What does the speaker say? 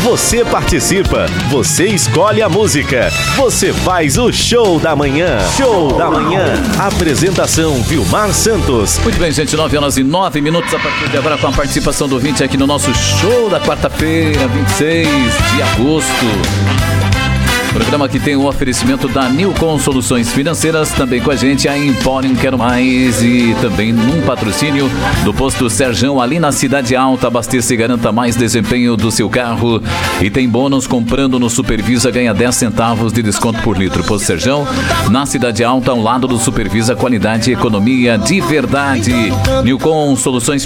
Você participa, você escolhe a música, você faz o Show da Manhã. Show da Manhã. Apresentação Vilmar Santos. Muito bem, gente, 9h09 a partir de agora com a participação do ouvinte aqui no nosso show da quarta-feira, 26 de agosto. Programa que tem o oferecimento da Nilcon Soluções Financeiras, também com a gente a Emporium Quero Mais e também num patrocínio do Posto Serjão ali na Cidade Alta. Abasteça e garanta mais desempenho do seu carro e tem bônus comprando no Supervisa, ganha 10 centavos de desconto por litro. Posto Serjão na Cidade Alta, ao lado do Supervisa, qualidade e economia de verdade. Nilcon Soluções